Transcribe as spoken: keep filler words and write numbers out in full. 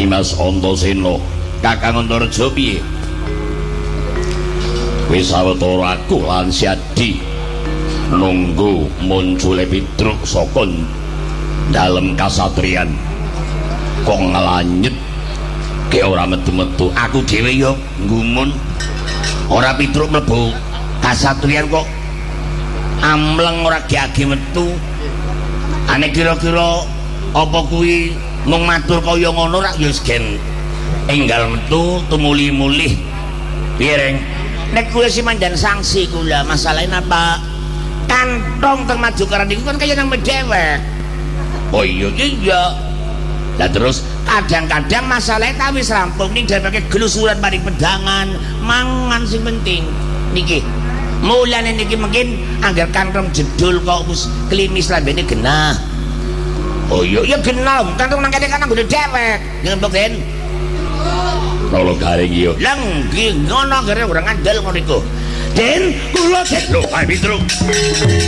Nimas Antasena Kakang Antareja piye wis sawetara aku lan Siadi nunggu muncule Pitruk saka dalem kasatriyan kok ngelanyet ke ora metu-metu aku dhewe yo ngumun ora Pitruk mlebu kasatriyan kok amleng ora geage metu ane kira-kira apa kuwi mung matur kaya ngono rak ya gen enggal metu tumuli-mulih piye reng nek kula si manjan sanksi kula masalahe napa kantong teng majukaran niku kan kaya nang medewek oh iya iya lah terus kadang-kadang masalahnya tak wis rampung ning dhewe gelusuran maring pedangan mangan sing penting niki mulane niki mungkin anggar kantong jedul kok wis klimis lambene genah oh iya iya genah kantong nang kene kan nggone dewek ngempok Den kalau garing iya lang ngono gara ora ngandel ngono iku Den kula Den lho Pak Pitruk